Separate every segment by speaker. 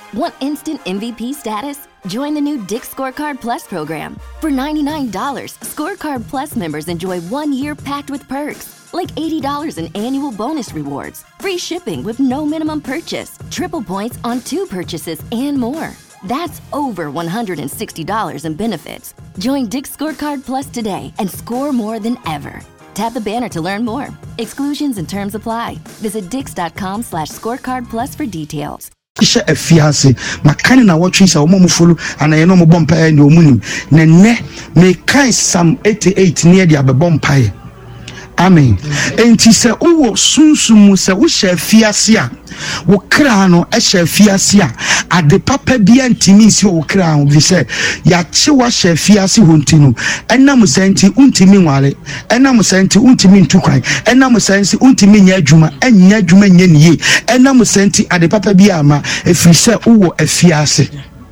Speaker 1: Want instant MVP status? Join the new Dick's Scorecard Plus program. For $99, Scorecard Plus members enjoy 1 year packed with perks, like $80 in annual bonus rewards, free shipping with no minimum purchase, triple points on 2 purchases, and more. That's over $160 in benefits. Join Dick's Scorecard Plus today and score more than ever. Tap the banner to learn more. Exclusions and terms apply. Visit dix.com/scorecardplus for details.
Speaker 2: Isha efiase makane na watching sa omo mufulu ana ye no mo bompa ni omunim na ne me kan Psalm 88 near dia be bompa. Amen. Enti se uwo sunsumu se wo hye afiase a wo kra no e hye afiase a ade papa bia ntimi si wo kra ho bi se ya che wa hye afiase hontinu enam senti untimi nwale enam senti untimi ntukwan enam senti untimi nya adwuma enya adwuma nya niye enam senti ade papa bia ama efiri se uwo afiase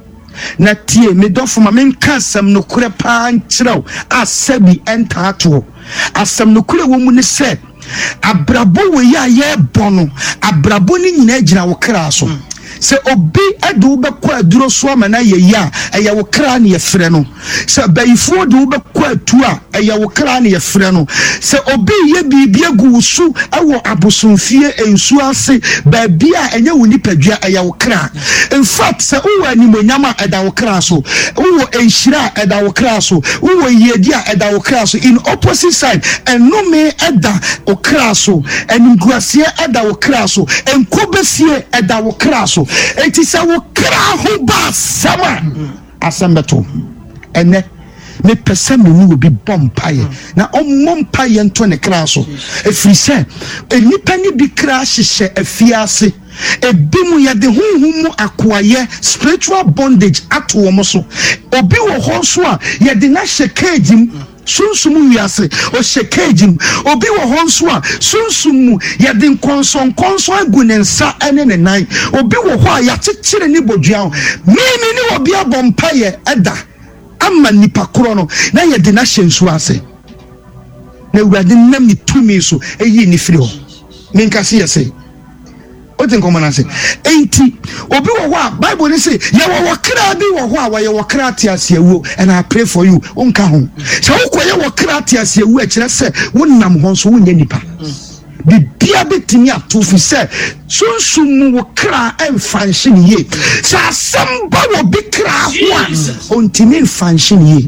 Speaker 2: na tie me dofo ma men kasam no kure pa nkyerɛw asabi entato asam no kure wo mu ne se abrabo wo ya ye bono abrabo ni nyina gina wo kra so se obi adu be kwa duro so amana ye ya eya wo kra ne ye frɛ no se bayifo du be kwa atu a eya wo kra ne ye frɛ no se obi ye bibia gu su ewo abosomfie ensu ase ba bia enye wo nipadua eya wo kra. In fact se wo animonyama eda wo kra so wo enhira eda wo kra so wo yedia eda wo kra so in opposite side enome eda wo kra so enguasie eda wo kra so enkobesie eda wo kra so. It is our kra ho ba sama asambeto ene me pese me ni obi bompaye na ommompaye nto ne kra so efiri se enipa ni bi kra hyehye afiase ebimu ya de hunhumu akwaye spiritual bondage ato wo so obi wo ho so a ye de na hye sunsumu wiase o shekejim obi wo honso a sunsumu ye de nkonson agunensa ene ne nan obi wo ho a ya kekere ni bodua mimi ni obi abompa ye eda amma nipa koro no na ye de na hyensu ase na urade nam ni tumi so eyi ni firi ho menkase ye say o tin komo na say enti obi wo ho a bible ni say ye wo kra bi wo ho a wo ye wo kra tiase awu and I pray for you onka ho so wo koye wo kra tiase awu a kire se wonnam ho so wonnya nipa bibia betimi atofi se sunsumu wo kra emfanhye ye sa samba wo bi kra ho a ontimi emfanhye ye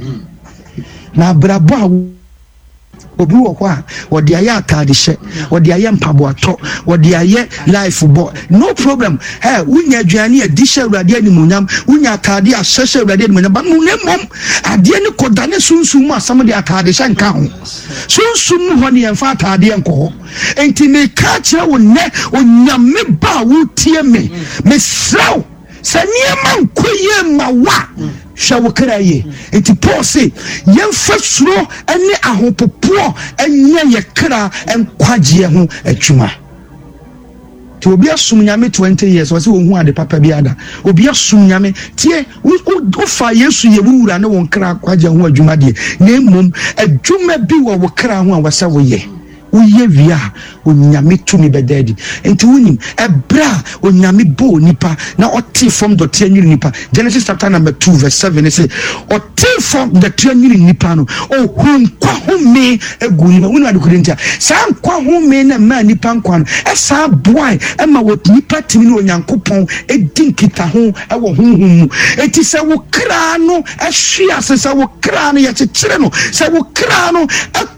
Speaker 2: na brabo obi wo kwa wodi aye atade hye wodi aye mpabo ato wodi aye life bo no problem hey wunya aduane a dishe urade animunyam wunya atade a hyehye urade animunyam ba no nemom ade ne kodane sunsumu asam de atade hye nka ho sunsumu ho ne emfa atade enko ho enti me ka kire wo ne onyame ba wo tie me sraw saniema nkoye mawa shawo kraye enti Paul say yemfa suro ene ahopopo enya ye kra enkwagye ho atwuma ti obi asum nyame 20 years wase wo hu ade papa bi ada obi asum nyame tie wo fa Yesu ye wura ne won kra kwagye ho adwuma de na emom adwuma bi wo kra ho a wase wo ye uye via onyame tumi bededi enti wunim ebra onyame bo nipa na oti from the tianyiri nipa Genesis chapter number 2 verse 7 it say oti from the tianyiri nipa no o hunkwa home egu nipa wunu adukurentia sa nkwa home na ma nipa nkwa no esa boy ema wot nipa timi no onyankopon edinkita ho ewo honhom enti se wo kra no ehwe asesa wo kra no ye kyekere no se wo kra no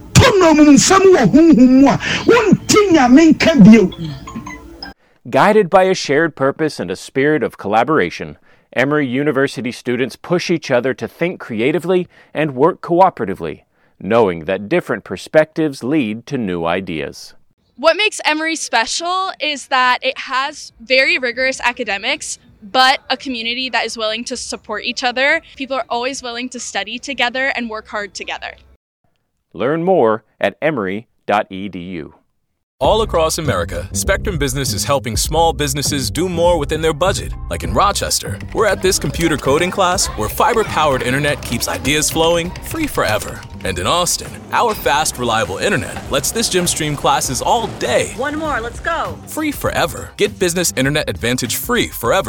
Speaker 3: Guided by a shared purpose and a spirit of collaboration, Emory University students push each other to think creatively and work cooperatively, knowing that different perspectives lead to new ideas.
Speaker 4: What makes Emory special is that it has very rigorous academics, but a community that is willing to support each other. People are always willing to study together and work hard together.
Speaker 3: Learn more at emory.edu.
Speaker 5: All across America, Spectrum Business is helping small businesses do more within their budget. Like in Rochester, we're at this computer coding class where fiber-powered internet keeps ideas flowing free forever. And in Austin, our fast, reliable internet lets this gym stream classes all day.
Speaker 6: One more, let's go.
Speaker 5: Free forever. Get Business Internet Advantage free forever.